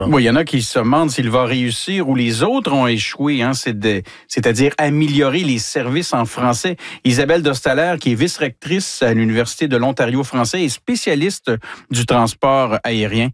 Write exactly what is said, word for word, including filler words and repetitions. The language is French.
Oui, il y en a qui se demandent s'il va réussir ou les autres ont échoué, hein, c'est de, c'est-à-dire améliorer les services en français. Isabelle Dostaler, qui est vice-rectrice à l'Université de l'Ontario français et spécialiste du transport aérien.